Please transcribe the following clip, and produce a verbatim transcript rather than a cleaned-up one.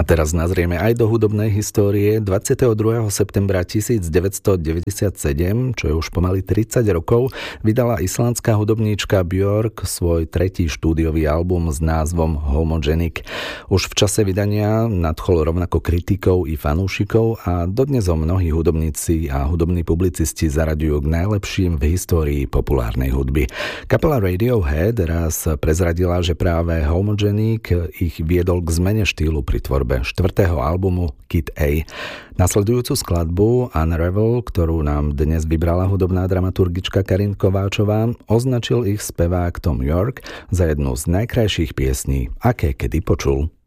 teraz nazrieme aj do hudobnej histórie. dvadsiateho druhého septembra tisícdeväťstodeväťdesiatsedem, čo je už pomaly tridsať rokov, vydala islandská hudobníčka Björk svoj tretí štúdiový album s názvom Homogenic. Už v čase vydania nadchol rovnako kritikov i fanúšikov a dodnes ho mnohí hudobníci a hudobní publicisti zaraďujú k najlepším v histórii populárnej hudby. Kapela Radiohead raz prezradila, že práve Homogenic ich viedol k zmene štýlu pri tvorbe štvrtého albumu Kid A. Nasledujúcu skladbu Unravel, ktorú nám dnes vybrala hudobná dramaturgička Karin Kováčová, označil ich spevák Tom York za jednu z najkrajších piesní, aké kedy počul.